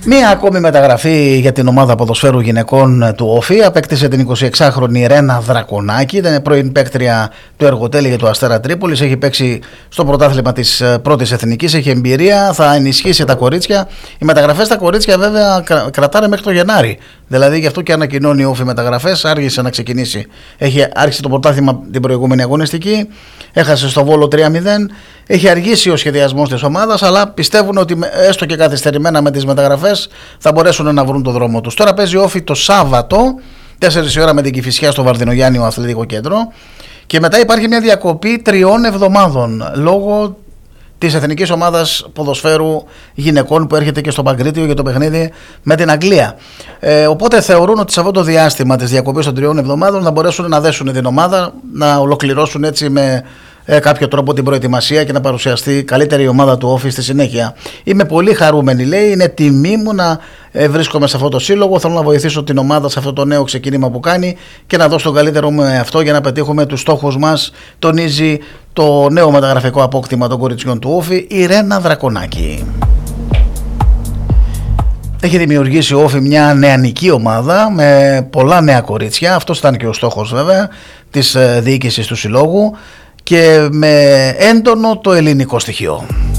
Μία ακόμη μεταγραφή για την ομάδα ποδοσφαίρου γυναικών του Όφη. Απέκτησε την 26χρονη Ρένα Δρακονάκη. Ήταν πρώην παίκτρια του Εργοτέλη για το Αστέρα Τρίπολης. Έχει παίξει στο πρωτάθλημα της πρώτης εθνικής. Έχει εμπειρία. Θα ενισχύσει τα κορίτσια. Οι μεταγραφές στα κορίτσια βέβαια κρατάνε μέχρι το Γενάρη. Δηλαδή γι' αυτό και ανακοινώνει ο Όφη μεταγραφές. Άργησε να ξεκινήσει. Άρχισε το πρωτάθλημα την προηγούμενη αγωνιστική. Έχασε στο Βόλο 3-0. Έχει αργήσει ο σχεδιασμός της ομάδας, αλλά πιστεύουν ότι έστω και καθυστερημένα με τις μεταγραφές θα μπορέσουν να βρουν το δρόμο τους. Τώρα παίζει ο Όφη το Σάββατο, 4 η ώρα με την Κηφισιά στο Βαρδινογιάννιο Αθλητικό Κέντρο. Και μετά υπάρχει μια διακοπή 3 εβδομάδων λόγω της εθνικής ομάδας ποδοσφαίρου γυναικών που έρχεται και στο Παγκρίτιο για το παιχνίδι με την Αγγλία. Οπότε θεωρούν ότι σε αυτό το διάστημα της διακοπής των 3 εβδομάδων θα μπορέσουν να δέσουν την ομάδα, να ολοκληρώσουν έτσι με κάποιο τρόπο την προετοιμασία και να παρουσιαστεί καλύτερη η ομάδα του Όφη στη συνέχεια. Είμαι πολύ χαρούμενη, λέει, είναι τιμή μου να βρίσκομαι σε αυτό το σύλλογο. Θέλω να βοηθήσω την ομάδα σε αυτό το νέο ξεκίνημα που κάνει και να δώσω τον καλύτερο μου εαυτό για να πετύχουμε τους στόχους μας, τονίζει το νέο μεταγραφικό απόκτημα των κοριτσιών του Όφη, η Ρένα Δρακονάκη. Έχει δημιουργήσει ο Όφη μια νεανική ομάδα με πολλά νέα κορίτσια. Αυτό ήταν και ο στόχος βέβαια της διοίκησης του συλλόγου και με έντονο το ελληνικό στοιχείο.